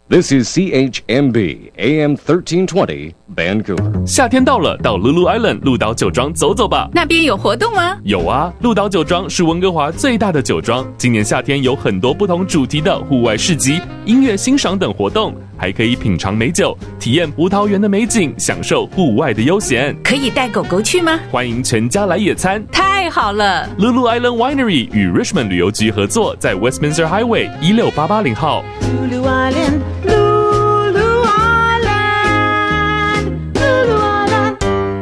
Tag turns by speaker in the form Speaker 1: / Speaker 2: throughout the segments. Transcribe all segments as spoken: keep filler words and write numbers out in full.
Speaker 1: This is C H M B A M thirteen twenty Vancouver。
Speaker 2: 夏天到了，到 Lulu Island 鹿岛酒庄走走吧。
Speaker 3: 那边有活动吗？
Speaker 2: 有啊，鹿岛酒庄是温哥华最大的酒庄，今年夏天有很多不同主题的户外市集、音乐欣赏等活动，还可以品尝美酒，体验葡萄园的美景，享受户外的悠闲。
Speaker 3: 可以带狗狗去吗？
Speaker 2: 欢迎全家来野餐。
Speaker 3: 太好了
Speaker 2: ！Lulu Island Winery 与 Richmond 旅游局合作，在 Westminster Highway 一六八八零号。
Speaker 4: Lulu Island, Lulu Island, Lulu Island。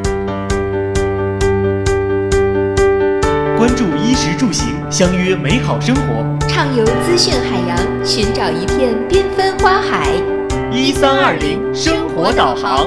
Speaker 5: 关注衣食住行，相约美好生活。
Speaker 6: 畅游资讯海洋，寻找一片缤纷花海。
Speaker 5: 一三二零生活导航。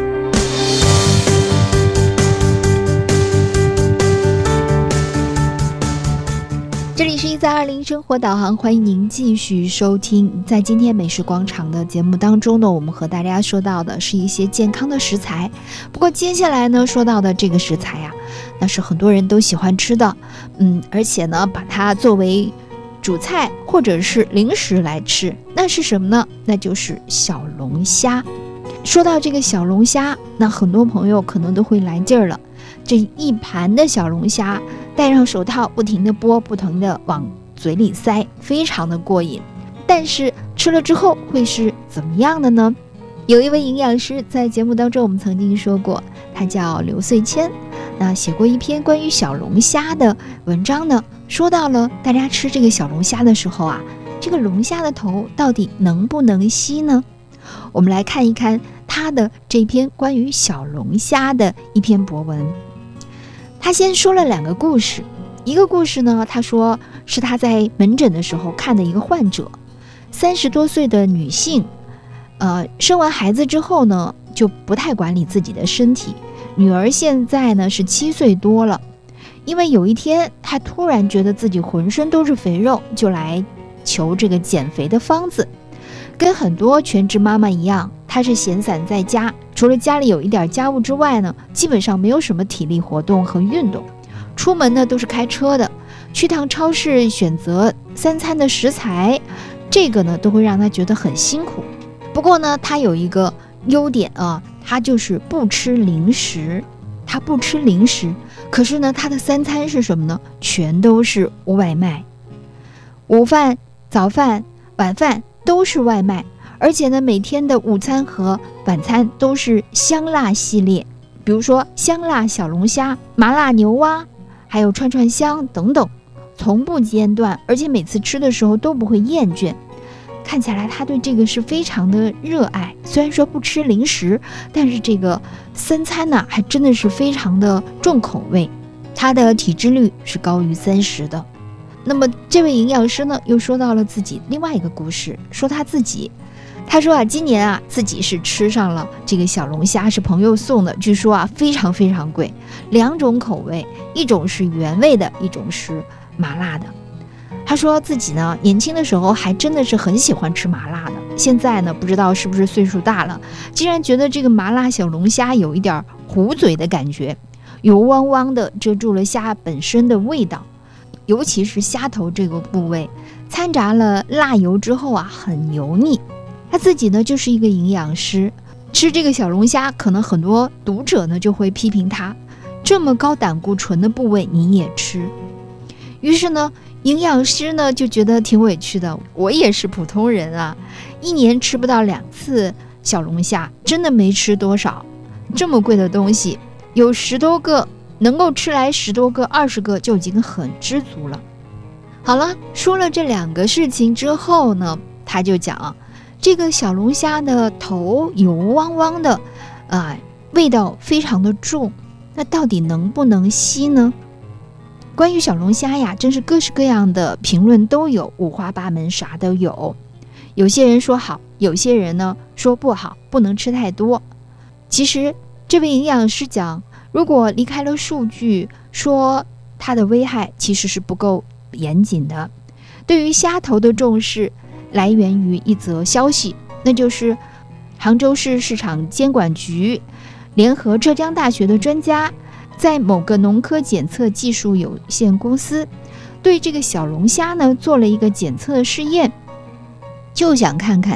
Speaker 7: 这里是一三二零生活导航，欢迎您继续收听。在今天美食广场的节目当中呢，我们和大家说到的是一些健康的食材。不过接下来呢，说到的这个食材呀、啊，那是很多人都喜欢吃的，嗯，而且呢，把它作为主菜或者是零食来吃，那是什么呢？那就是小龙虾。说到这个小龙虾，那很多朋友可能都会来劲儿了。这一盘的小龙虾，戴上手套，不停地剥，不停地往嘴里塞，非常的过瘾。但是吃了之后会是怎么样的呢？有一位营养师在节目当中，我们曾经说过，他叫刘穗谦，那写过一篇关于小龙虾的文章呢，说到了大家吃这个小龙虾的时候啊，这个龙虾的头到底能不能吸呢？我们来看一看他的这篇关于小龙虾的一篇博文。他先说了两个故事，一个故事呢，他说是他在门诊的时候看的一个患者，三十多岁的女性，呃，生完孩子之后呢，就不太管理自己的身体，女儿现在呢是七岁多了，因为有一天她突然觉得自己浑身都是肥肉，就来求这个减肥的方子。跟很多全职妈妈一样，她是闲散在家，除了家里有一点家务之外呢，基本上没有什么体力活动和运动。出门呢都是开车的，去趟超市选择三餐的食材，这个呢都会让她觉得很辛苦。不过呢，她有一个优点啊，她就是不吃零食。她不吃零食，可是呢，她的三餐是什么呢？全都是外卖，午饭、早饭、晚饭都是外卖，而且呢，每天的午餐和晚餐都是香辣系列，比如说香辣小龙虾、麻辣牛蛙，还有串串香等等，从不间断，而且每次吃的时候都不会厌倦。看起来他对这个是非常的热爱，虽然说不吃零食，但是这个三餐呢，还真的是非常的重口味。他的体脂率是高于三十的。那么这位营养师呢，又说到了自己另外一个故事，说他自己，他说啊，今年啊自己是吃上了这个小龙虾，是朋友送的，据说啊非常非常贵，两种口味，一种是原味的，一种是麻辣的。他说自己呢年轻的时候还真的是很喜欢吃麻辣的，现在呢不知道是不是岁数大了，竟然觉得这个麻辣小龙虾有一点糊嘴的感觉，油汪汪的遮住了虾本身的味道。尤其是虾头这个部位掺杂了辣油之后啊，很油腻。他自己呢就是一个营养师，吃这个小龙虾，可能很多读者呢就会批评他，这么高胆固醇的部位你也吃。于是呢，营养师呢就觉得挺委屈的，我也是普通人啊，一年吃不到两次小龙虾，真的没吃多少。这么贵的东西，有十多个。能够吃来十多个、二十个就已经很知足了。好了，说了这两个事情之后呢，他就讲这个小龙虾的头油汪汪的，啊、呃，味道非常的重，那到底能不能吸呢？关于小龙虾呀，真是各式各样的评论都有，五花八门，啥都有。有些人说好，有些人呢说不好，不能吃太多。其实这位营养师讲，如果离开了数据，说它的危害其实是不够严谨的。对于虾头的重视来源于一则消息，那就是杭州市市场监管局联合浙江大学的专家，在某个农科检测技术有限公司对这个小龙虾呢做了一个检测试验，就想看看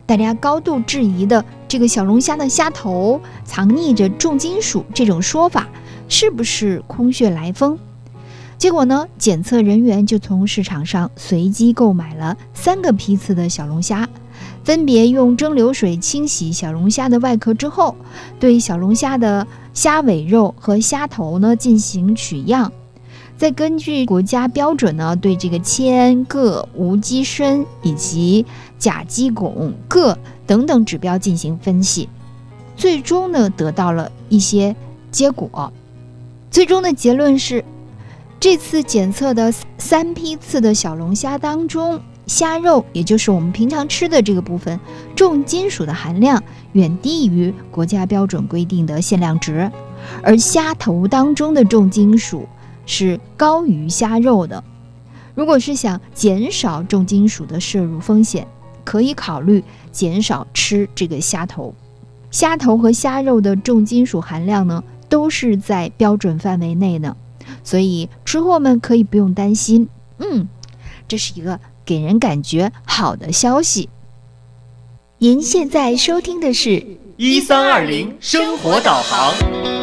Speaker 7: 大家高度质疑的这个小龙虾的虾头藏匿着重金属这种说法是不是空穴来风？结果呢，检测人员就从市场上随机购买了三个批次的小龙虾，分别用蒸馏水清洗小龙虾的外壳之后，对小龙虾的虾尾肉和虾头呢进行取样，再根据国家标准呢，对这个铅、铬、无机砷以及甲基汞、铬等等指标进行分析，最终呢得到了一些结果。最终的结论是，这次检测的三批次的小龙虾当中，虾肉也就是我们平常吃的这个部分，重金属的含量远低于国家标准规定的限量值，而虾头当中的重金属是高于虾肉的。如果是想减少重金属的摄入风险，可以考虑减少吃这个虾头。虾头和虾肉的重金属含量呢，都是在标准范围内呢，所以吃货们可以不用担心。嗯，这是一个给人感觉好的消息。您现在收听的是
Speaker 5: 一三二零生活导航。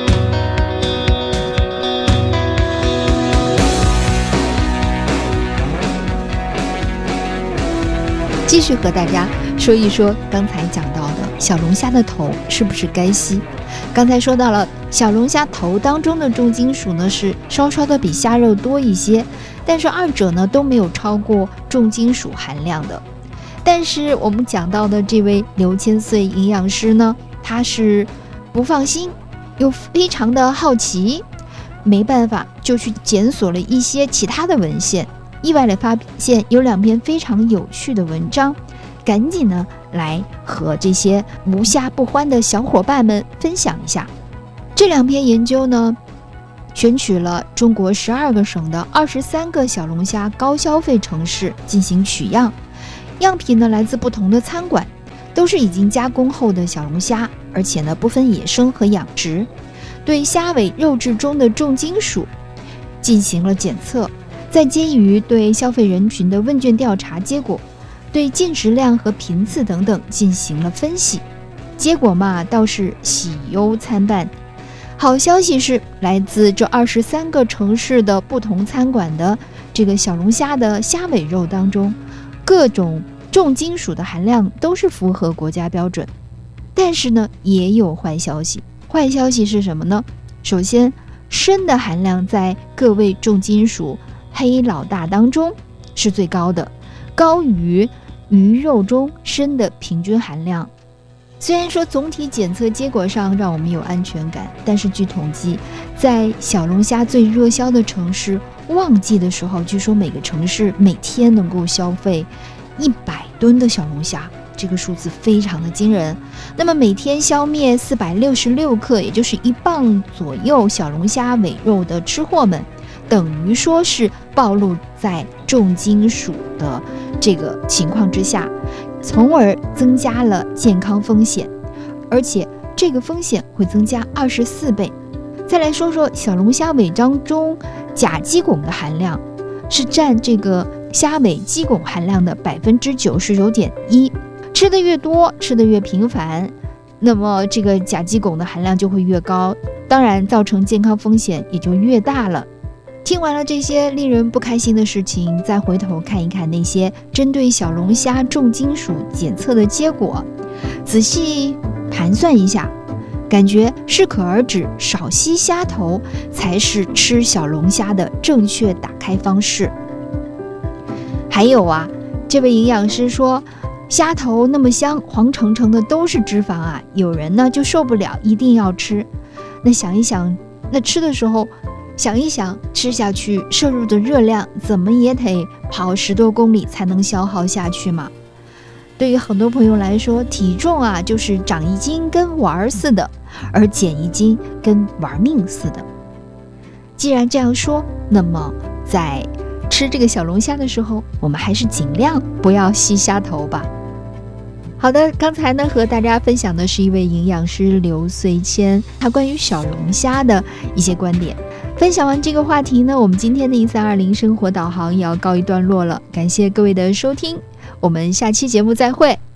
Speaker 7: 继续和大家说一说刚才讲到的小龙虾的头是不是该吸。刚才说到了小龙虾头当中的重金属呢是稍稍的比虾肉多一些，但是二者呢都没有超过重金属含量的。但是我们讲到的这位刘千岁营养师呢，他是不放心又非常的好奇，没办法就去检索了一些其他的文献，意外的发现有两篇非常有趣的文章，赶紧呢来和这些无虾不欢的小伙伴们分享一下。这两篇研究呢，选取了中国十二个省的二十三个小龙虾高消费城市进行取样，样品呢来自不同的餐馆，都是已经加工后的小龙虾，而且呢不分野生和养殖，对虾尾肉质中的重金属进行了检测，再基于对消费人群的问卷调查结果，对进食量和频次等等进行了分析，结果嘛倒是喜忧参半。好消息是，来自这二十三个城市的不同餐馆的这个小龙虾的虾尾肉当中，各种重金属的含量都是符合国家标准。但是呢，也有坏消息。坏消息是什么呢？首先，砷的含量在各位重金属黑老大当中是最高的，高于鱼肉中砷的平均含量。虽然说总体检测结果上让我们有安全感，但是据统计，在小龙虾最热销的城市旺季的时候，据说每个城市每天能够消费一百吨的小龙虾，这个数字非常的惊人。那么每天消灭四百六十六克，也就是一磅左右小龙虾尾肉的吃货们，等于说是暴露在重金属的这个情况之下，从而增加了健康风险，而且这个风险会增加二十四倍。再来说说小龙虾尾当中甲基汞的含量，是占这个虾尾基汞含量的百分之九十九点一。吃的越多，吃的越频繁，那么这个甲基汞的含量就会越高，当然造成健康风险也就越大了。听完了这些令人不开心的事情，再回头看一看那些针对小龙虾重金属检测的结果，仔细盘算一下，感觉适可而止，少吸虾头才是吃小龙虾的正确打开方式。还有啊，这位营养师说，虾头那么香，黄澄澄的都是脂肪啊，有人呢就受不了，一定要吃。那想一想，那吃的时候想一想，吃下去摄入的热量怎么也得跑十多公里才能消耗下去嘛。对于很多朋友来说，体重啊就是长一斤跟玩似的，而减一斤跟玩命似的。既然这样说，那么在吃这个小龙虾的时候，我们还是尽量不要吸虾头吧。好的，刚才呢和大家分享的是一位营养师刘穗谦，他关于小龙虾的一些观点。分享完这个话题呢，我们今天的一三二零生活导航也要告一段落了，感谢各位的收听，我们下期节目再会。